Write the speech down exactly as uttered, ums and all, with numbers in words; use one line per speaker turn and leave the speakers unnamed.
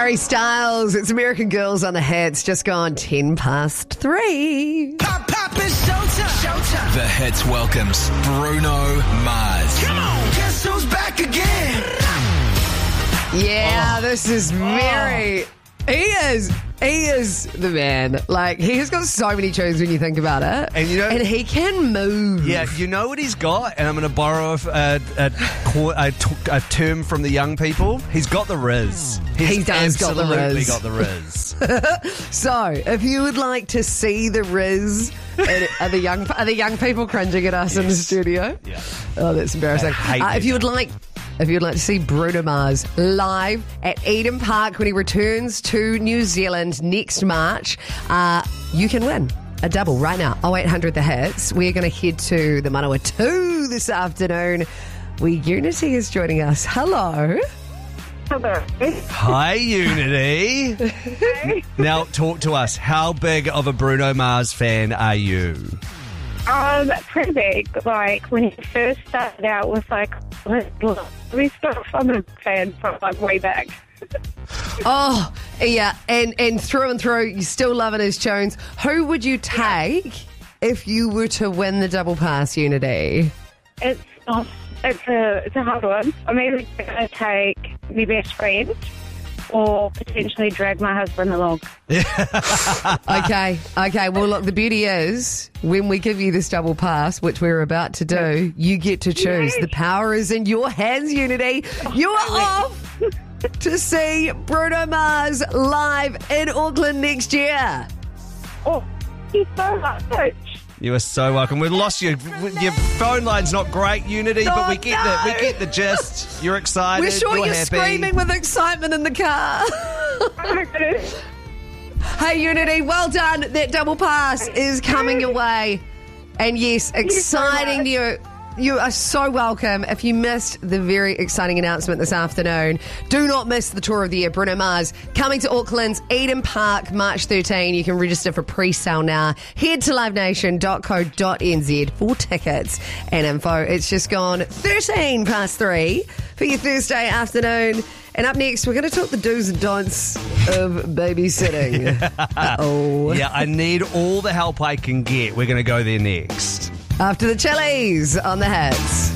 Harry Styles, it's American Girls on the Hits, just gone ten past three.
Pop, pop, it's showtime. Showtime. The Hits welcomes Bruno Mars. Come on, guess who's back again?
Yeah,
Oh.
this is very... He is, he is the man. Like, he has got so many tunes when you think about it.
And you know-
and he can move.
Yeah, you know what he's got? And I'm going to borrow a, a, a, a, a term from the young people. He's got the Riz. He's
He does got the
absolutely
Riz.
got the Riz.
So, if you would like to see the Riz, are the young are the young people cringing at us in the studio?
Yeah.
Oh, that's embarrassing.
They hate
Uh,
me
if you would
now.
like, if you'd like to see Bruno Mars live at Eden Park when he returns to New Zealand next March, uh, you can win a double right now. oh eight hundred the hits. We're going to head to the Manawatu this afternoon, where Unity is joining us. Hello.
Hello.
Hi, Unity. Now, talk to us. How big of a Bruno Mars fan are you?
Um, pretty big. Like, when he first started out with, like, we stuff, I'm a fan from, like, way back.
Oh, yeah, and, and through and through, you're still loving his tunes. Who would you take if you were to win the double pass, Unity?
It's not, it's a, it's a hard one. I'm either going to take my best friend or potentially drag my husband along.
Okay, okay. Well, look, the beauty is when we give you this double pass, which we're about to do, you get to choose.
Yes.
The power is in your hands, Unity. You are off to see Bruno Mars live in Auckland next year.
Oh, he's so much.
You are so welcome. We've lost you. Your phone line's not great, Unity, but
Oh,
we get
no.
the we get the gist. You're excited.
We're sure you're,
happy.
screaming with excitement in the car.
Oh my goodness.
Hey, Unity, well done. That double pass is coming your way. And yes,
so
exciting
much.
news. You are so welcome. If you missed the very exciting announcement this afternoon, do not miss the tour of the year. Bruno Mars coming to Auckland's Eden Park, March thirteenth. You can register for pre-sale now. Head to live nation dot co dot n z for tickets and info. It's just gone thirteen past three for your Thursday afternoon. And up next, we're going to talk the do's and don'ts of babysitting. Uh-oh.
Yeah, I need all the help I can get. We're going to go there next.
After the Chili's on the Hits.